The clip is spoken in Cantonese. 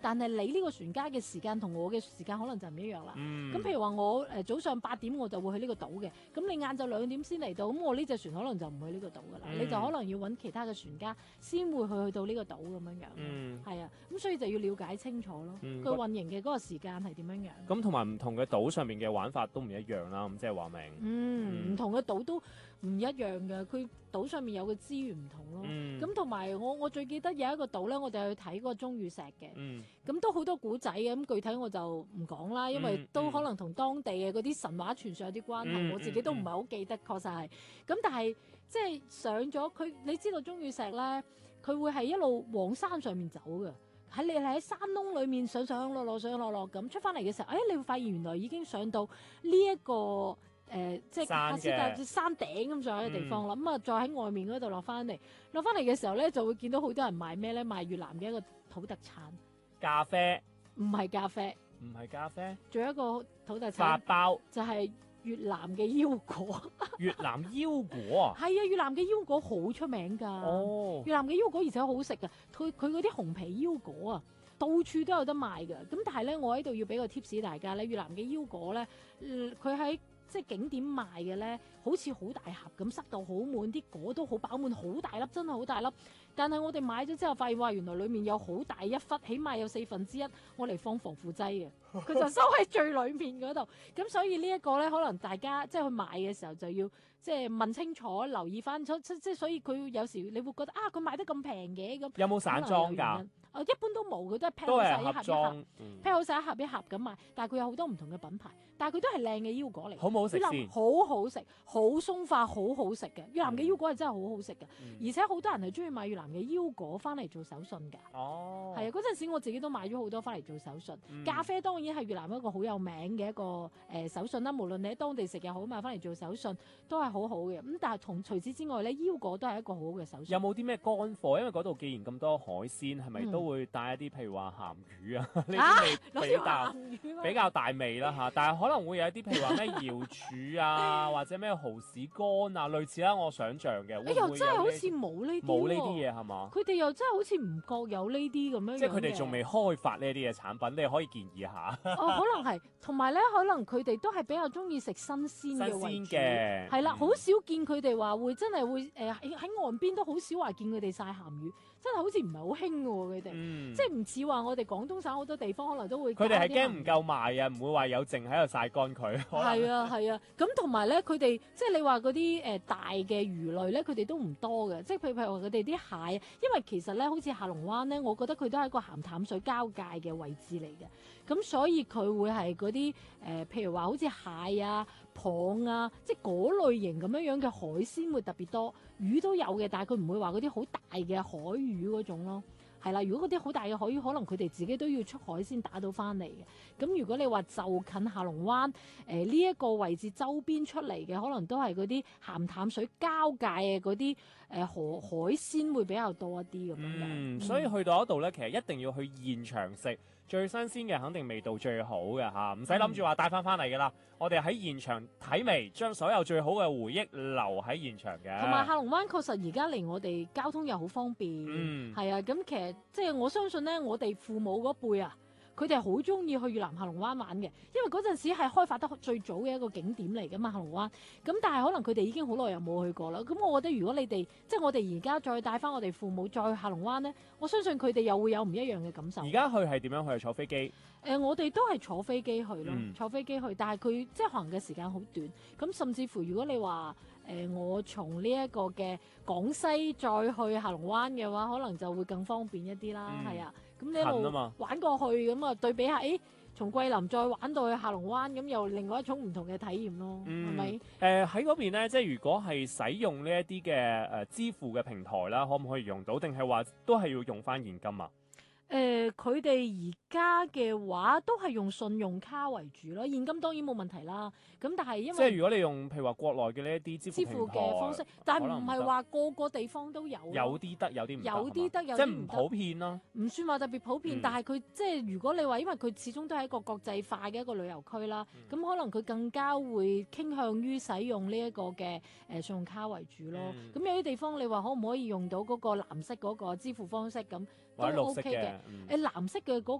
但係你呢個船家嘅時間同我嘅時間可能就唔一樣啦。 嗯， 咁譬如話我早上8點我就會去呢個島嘅，咁你晏晝2點先嚟到，咁我呢隻船可能就唔去呢個島噶啦，你就可能要揾其他嘅船家先會去到呢個島咁樣樣。係啊，咁所以就要了解清楚咯，佢運營嘅嗰個時間係點樣樣。 咁同埋唔同嘅島上面嘅玩法都唔一樣啦，咁即係話明。 唔同嘅島都唔一樣嘅，佢島上面有嘅資源唔同咯。咁同埋我最記得有一個島咧，我哋去睇嗰個鐘乳石嘅。咁都好多古仔嘅，咁具體我就唔講啦，因為都可能同當地嘅嗰啲神話傳說有啲關係，我自己都唔係好記得，確實係。咁但係即係上咗佢，你知道鐘乳石咧，佢會係一路往山上面走嘅。你喺山窿裏面上上落落上上落落咁出翻嚟嘅時候，你會發現原來已經上到呢一個即係喀斯特山頂咁上下嘅地方啦。咁啊，再喺外面嗰度落翻嚟嘅時候咧，就會見到好多人賣咩咧？賣越南嘅一個土特產咖啡， 唔係咖啡，仲有一個土特產法包， 就係越南嘅腰果。 越南腰果係啊，越南嘅腰果好出名㗎。越南嘅腰果而且好食㗎，佢嗰啲紅皮腰果啊，到處都有得賣㗎。咁但係咧，我喺度要俾個 tips 大家咧，越南嘅腰果咧，佢喺即係景點賣嘅咧，好似好大盒咁，塞到好滿，啲果都好飽滿，好大粒，真係好大粒。但係我哋買咗之後，發現話原來裡面有好大一忽，起碼有1/4，我嚟放防腐劑嘅，佢就收喺最裡面嗰度。咁所以呢一個咧，可能大家即係去買嘅時候就要即係問清楚，留意翻即係所以佢有時你會覺得佢賣得咁平嘅咁。 有冇散裝㗎？ 一般都冇，佢都係 pack 好晒一盒一盒，pack 好晒一盒一盒咁賣。但係佢有好多唔同嘅品牌，但係佢都係靚嘅腰果嚟。 好唔好食先？ 好好食，好鬆化，好好食嘅。越南嘅腰果係真係好好食嘅，而且好多人係中意買越南嘅腰果翻嚟做手信㗎。係啊，嗰陣時我自己都買咗好多翻嚟做手信。咖啡當然係越南一個好有名嘅一個手信啦。無論你喺當地食又好，買翻嚟做手信都係好好嘅。咁但係除此之外咧，腰果都係一個好好嘅手信。 有冇啲咩乾貨？因為嗰度既然咁多海鮮，係咪都會帶一啲譬如話鹹魚啊？呢啲味比較大味啦嚇。但係可能會有一啲譬如話咩瑤柱啊，或者咩蠔豉乾啊，類似啦，我想象嘅。 又真係好似冇呢啲嘢係嘛？ 佢哋又真係好似唔覺有呢啲咁樣。 即係佢哋仲未開發呢啲嘅產品，你可以建議下。 可能係，同埋咧，可能佢哋都係比較中意食新鮮嘅為主。係啦，好少見佢哋話會真係會喺岸邊都好少話見佢哋曬鹹魚，真係好似唔係好興嘅喎佢哋。即係唔似話我哋廣東省好多地方可能都會。 佢哋係驚唔夠賣啊，唔會話有剩喺度曬乾佢。 係啊，咁同埋咧，佢哋即係你話嗰啲大嘅魚類咧，佢哋都唔多嘅。即係譬如話佢哋啲蟹，因為其實咧，好似下龍灣咧，我覺得佢都係一個鹹淡水交界嘅位置嚟嘅。咁所以佢會係嗰啲譬如話好似蟹啊、蚌啊，即係嗰類型咁樣嘅海鮮會特別多，魚都有嘅，但係佢唔會話嗰啲好大嘅海魚嗰種咯。係啦，如果嗰啲好大嘅海魚，可能佢哋自己都要出海先打到翻嚟嘅。咁如果你話就近下龍灣呢一個位置周邊出嚟嘅，可能都係嗰啲鹹淡水交界嘅嗰啲海鮮會比較多一啲咁樣。 所以去到嗰度咧，其實一定要去現場食。最新鮮嘅肯定味道最好嘅嚇，唔使諗住話帶翻嚟嘅啦。我哋喺現場睇味，將所有最好嘅回憶留喺現場嘅。 同埋下龍灣確實而家離我哋交通又好方便，係啊。咁其實即係我相信咧，我哋父母嗰輩啊，佢哋好中意去越南下龍灣玩嘅，因為嗰陣時係開發得最早嘅一個景點嚟㗎嘛，下龍灣。咁但係可能佢哋已經好耐又冇去過啦。咁我覺得如果你哋即係我哋而家再帶翻我哋父母再去下龍灣咧，我相信佢哋又會有唔一樣嘅感受。 而家去係點樣去？坐飛機？ 我哋都係坐飛機去咯，坐飛機去。但係佢即係行嘅時間好短。咁甚至乎如果你話我從呢一個嘅廣西再去下龍灣嘅話，可能就會更方便一啲啦。係啊，咁你一路玩過去咁啊，對比下，從桂林再玩到去下龍灣，咁又另外一種唔同嘅體驗咯，係咪？ 喺嗰邊咧，即係如果係使用呢一啲嘅支付嘅平台啦，可唔可以用到？定係話都係要用翻現金啊？ 佢哋而家嘅話都係用信用卡為主咯，現金當然冇問題啦。咁但係因為即係如果你用譬如話國內嘅呢一啲支付嘅方式，但係唔係話個個地方都有。 有啲得，有啲唔得。 有啲得，有啲唔得。 即係唔普遍咯。 唔算話特別普遍，但係佢即係如果你話，因為佢始終都係一個國際化嘅一個旅遊區啦，咁可能佢更加會傾向於使用呢一個嘅信用卡為主咯。咁有啲地方你話可唔可以用到嗰個藍色嗰個支付方式咁？ 或者綠色嘅， 藍色嘅嗰